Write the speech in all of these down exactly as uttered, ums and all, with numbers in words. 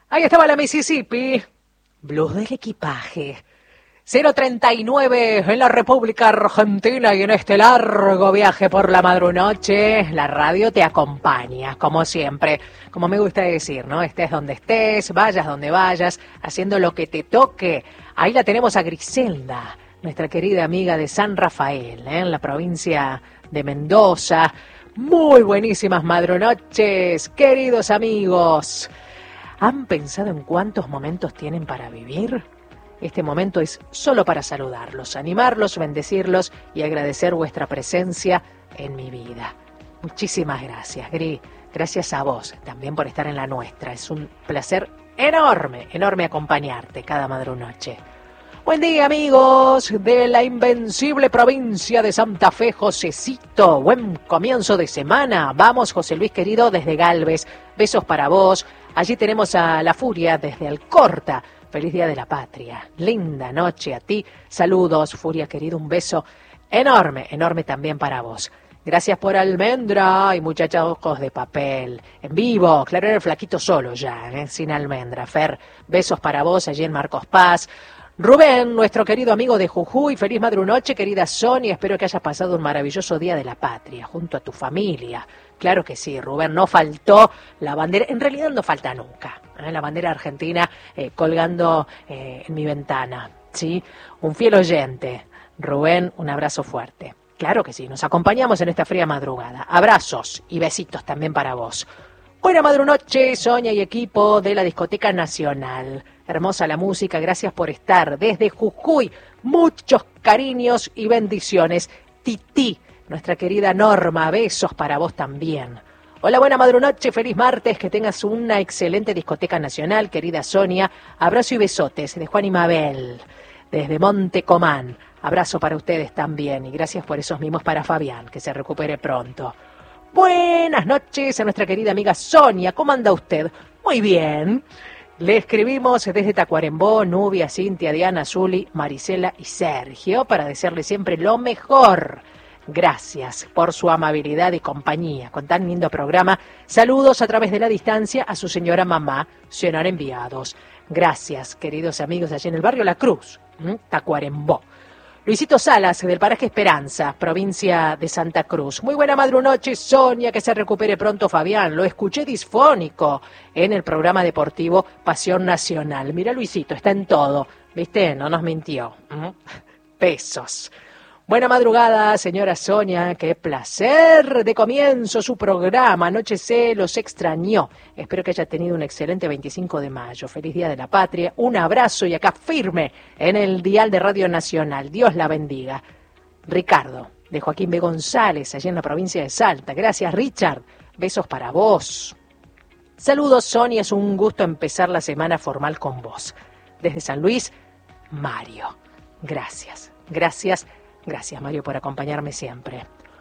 Ahí estaba la Mississippi. Blues del equipaje. cero treinta y nueve en la República Argentina y en este largo viaje por la madrunoche, la radio te acompaña, como siempre. Como me gusta decir, ¿no? Estés donde estés, vayas donde vayas, haciendo lo que te toque. Ahí la tenemos a Griselda, nuestra querida amiga de San Rafael, ¿eh? En la provincia de Mendoza. Muy buenísimas madrunoches, queridos amigos. ¿Han pensado en cuántos momentos tienen para vivir? Este momento es solo para saludarlos, animarlos, bendecirlos y agradecer vuestra presencia en mi vida. Muchísimas gracias, Gri. Gracias a vos también por estar en la nuestra. Es un placer enorme, enorme acompañarte cada madrunoche. Buen día, amigos de la invencible provincia de Santa Fe, Josecito. Buen comienzo de semana. Vamos, José Luis querido, desde Galvez. Besos para vos. Allí tenemos a La Furia desde Alcorta. Feliz Día de la Patria. Linda noche a ti. Saludos, Furia querido. Un beso enorme, enorme también para vos. Gracias por almendra y muchachos de papel. En vivo, claro, era el flaquito solo ya, ¿eh? Sin almendra. Fer, besos para vos allí en Marcos Paz. Rubén, nuestro querido amigo de Jujuy, feliz madrunoche, querida Sonia, espero que hayas pasado un maravilloso Día de la Patria, junto a tu familia. Claro que sí, Rubén, no faltó la bandera, en realidad no falta nunca, ¿eh? La bandera argentina eh, colgando eh, en mi ventana, ¿sí? Un fiel oyente. Rubén, un abrazo fuerte. Claro que sí, nos acompañamos en esta fría madrugada. Abrazos y besitos también para vos. Buena madrunoche, Sonia y equipo de la Discoteca Nacional. Hermosa la música, gracias por estar. Desde Jujuy, muchos cariños y bendiciones. Titi, nuestra querida Norma, besos para vos también. Hola, buena madrunoche, feliz martes, que tengas una excelente Discoteca Nacional, querida Sonia. Abrazo y besotes de Juan y Mabel, desde Monte Comán. Abrazo para ustedes también y gracias por esos mimos para Fabián, que se recupere pronto. Buenas noches a nuestra querida amiga Sonia, ¿cómo anda usted? Muy bien. Le escribimos desde Tacuarembó, Nubia, Cintia, Diana, Zuli, Marisela y Sergio para desearle siempre lo mejor. Gracias por su amabilidad y compañía con tan lindo programa. Saludos a través de la distancia a su señora mamá, serán enviados. Gracias, queridos amigos, allí en el barrio La Cruz, ¿m? Tacuarembó. Luisito Salas, del paraje Esperanza, provincia de Santa Cruz. Muy buena madrunoche, Sonia, que se recupere pronto Fabián. Lo escuché disfónico en el programa deportivo Pasión Nacional. Mira, Luisito, está en todo, ¿viste? No nos mintió. ¿Mm? Besos. Buena madrugada, señora Sonia, qué placer de comienzo su programa. Anoche se los extrañó. Espero que haya tenido un excelente veinticinco de mayo. Feliz Día de la Patria. Un abrazo y acá firme en el dial de Radio Nacional. Dios la bendiga. Ricardo, de Joaquín B. González, allí en la provincia de Salta. Gracias, Richard. Besos para vos. Saludos, Sonia. Es un gusto empezar la semana formal con vos. Desde San Luis, Mario. Gracias, gracias. Gracias, Mario, por acompañarme siempre.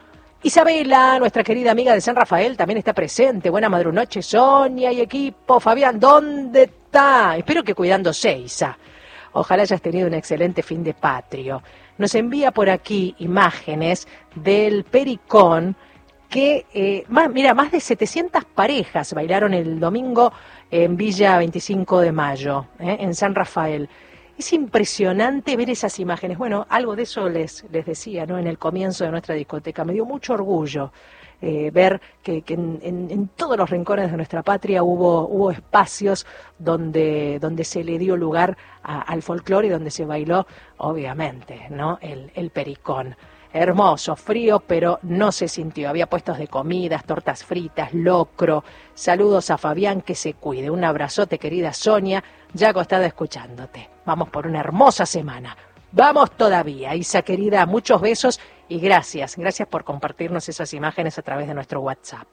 Isabela, nuestra querida amiga de San Rafael, también está presente. Buena madrunoche, Sonia y equipo. Fabián, ¿dónde está? Espero que cuidándose, Isa. Ojalá hayas tenido un excelente fin de patrio. Nos envía por aquí imágenes del Pericón que, eh, más, mira, más de setecientas parejas bailaron el domingo en Villa veinticinco de mayo, ¿eh? En San Rafael. Es impresionante ver esas imágenes. Bueno, algo de eso les, les decía, ¿no? En el comienzo de nuestra discoteca. Me dio mucho orgullo eh, ver que, que en, en, en todos los rincones de nuestra patria hubo, hubo espacios donde, donde se le dio lugar a, al folclore y donde se bailó, obviamente, ¿no? El, el pericón. Hermoso, frío, pero no se sintió. Había puestos de comidas, tortas fritas, locro. Saludos a Fabián, que se cuide. Un abrazote, querida Sonia, ya acostada escuchándote. Vamos por una hermosa semana. Vamos todavía. Isa, querida, muchos besos y gracias. Gracias por compartirnos esas imágenes a través de nuestro WhatsApp.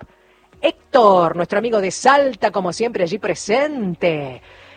Héctor, nuestro amigo de Salta, como siempre, allí presente.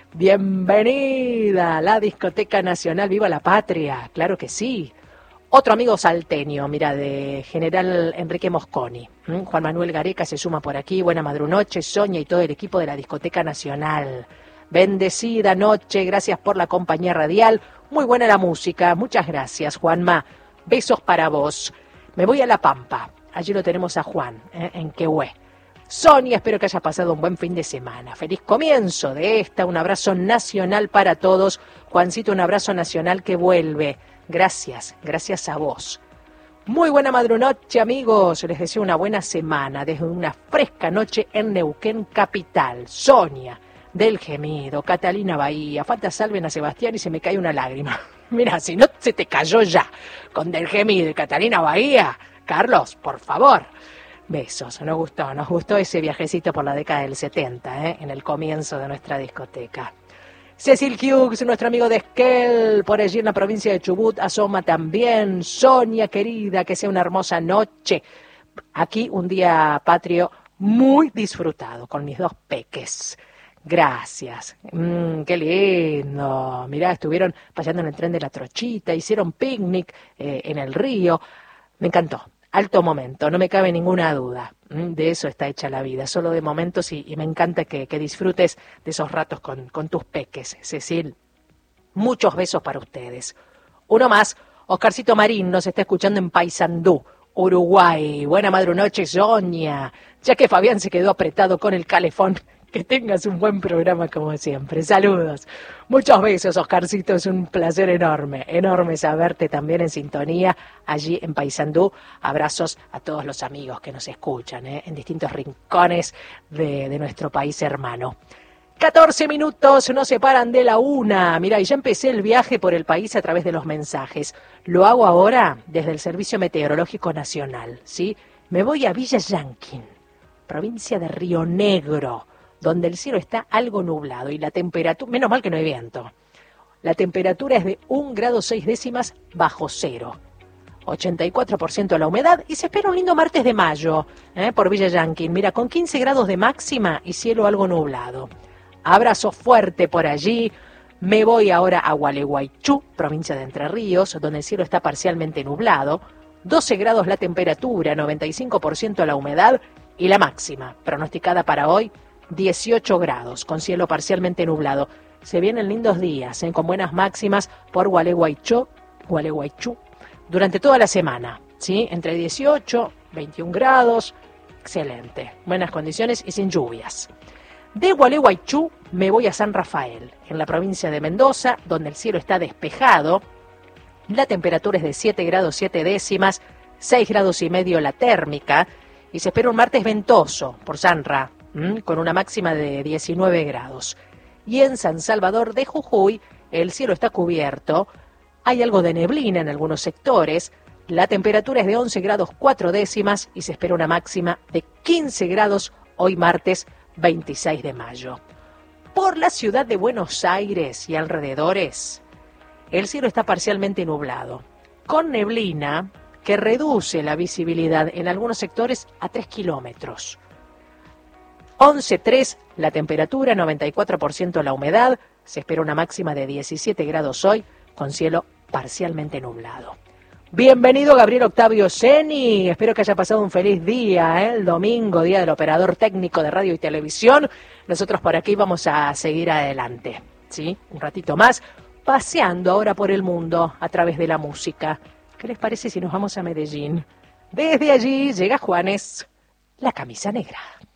Bienvenida a la Discoteca Nacional. ¡Viva la Patria! Claro que sí. Otro amigo salteño, mira, de General Enrique Mosconi. ¿Mm? Juan Manuel Gareca se suma por aquí. Buena madrunoche, Sonia y todo el equipo de la Discoteca Nacional. Bendecida noche, gracias por la compañía radial. Muy buena la música, muchas gracias, Juanma. Besos para vos. Me voy a La Pampa. Allí lo tenemos a Juan, ¿eh? En Quehue. Sonia, espero que haya pasado un buen fin de semana. Feliz comienzo de esta, un abrazo nacional para todos. Juancito, un abrazo nacional que vuelve. Gracias, gracias a vos. Muy buena madrunoche, amigos. Les deseo una buena semana desde una fresca noche en Neuquén capital. Sonia, del Gemido, Catalina Bahía. Falta salven a Sebastián y se me cae una lágrima. Mira, si no se te cayó ya con Del Gemido y Catalina Bahía. Carlos, por favor. Besos, nos gustó, nos gustó ese viajecito por la década del setenta, ¿eh? En el comienzo de nuestra discoteca. Cecil Hughes, nuestro amigo de Esquel, por allí en la provincia de Chubut, asoma también. Sonia, querida, que sea una hermosa noche. Aquí un día patrio muy disfrutado con mis dos peques. Gracias. Mm, qué lindo. Mirá, estuvieron paseando en el tren de la Trochita, hicieron picnic eh, en el río. Me encantó. Alto momento, no me cabe ninguna duda. De eso está hecha la vida, solo de momentos y, y me encanta que, que disfrutes de esos ratos con, con tus peques, Cecil. Muchos besos para ustedes. Uno más, Oscarcito Marín nos está escuchando en Paysandú, Uruguay. Buena madrunoche, Sonia. Ya que Fabián se quedó apretado con el calefón, que tengas un buen programa como siempre. Saludos. Muchos besos, Oscarcito. Es un placer enorme, enorme saberte también en sintonía allí en Paysandú. Abrazos a todos los amigos que nos escuchan ¿eh? en distintos rincones de, de nuestro país hermano. catorce minutos nos separan de la una. Mira, y ya empecé el viaje por el país a través de los mensajes. Lo hago ahora desde el Servicio Meteorológico Nacional, ¿sí? Me voy a Villa Llanquín, provincia de Río Negro, donde el cielo está algo nublado y la temperatura, menos mal que no hay viento, la temperatura es de un grado seis décimas bajo cero, ochenta y cuatro por ciento la humedad y se espera un lindo martes de mayo ¿eh? por Villa Llanquín, mira, con quince grados de máxima y cielo algo nublado. Abrazo fuerte por allí. Me voy ahora a Gualeguaychú, provincia de Entre Ríos, donde el cielo está parcialmente nublado, doce grados la temperatura, noventa y cinco por ciento la humedad y la máxima pronosticada para hoy, dieciocho grados, con cielo parcialmente nublado. Se vienen lindos días, ¿eh? con buenas máximas por Gualeguaychú, Gualeguaychú durante toda la semana, ¿sí? Entre dieciocho, veintiún grados, excelente, buenas condiciones y sin lluvias. De Gualeguaychú me voy a San Rafael, en la provincia de Mendoza, donde el cielo está despejado, la temperatura es de siete grados siete décimas, seis grados y medio la térmica, y se espera un martes ventoso por Sanra, con una máxima de diecinueve grados. Y en San Salvador de Jujuy el cielo está cubierto, hay algo de neblina en algunos sectores, la temperatura es de once grados cuatro décimas y se espera una máxima de quince grados hoy martes veintiséis de mayo. Por la ciudad de Buenos Aires y alrededores, el cielo está parcialmente nublado, con neblina que reduce la visibilidad en algunos sectores a tres kilómetros. once tres la temperatura, noventa y cuatro por ciento la humedad, se espera una máxima de diecisiete grados hoy, con cielo parcialmente nublado. Bienvenido Gabriel Octavio Seni, espero que haya pasado un feliz día, ¿eh? el domingo, día del operador técnico de radio y televisión. Nosotros por aquí vamos a seguir adelante, ¿sí? Un ratito más, paseando ahora por el mundo a través de la música. ¿Qué les parece si nos vamos a Medellín? Desde allí llega Juanes, la camisa negra.